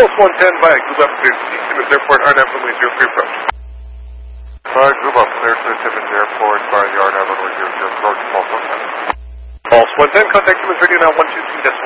Pulse 110 via Guelph, clear to Timmins Airport, RNAV runway 03 approach. Guelph, clear to Timmins Airport, via the RNAV runway 03 approach, Pulse 110. Pulse 110, contact Timmins Radio now 123.7.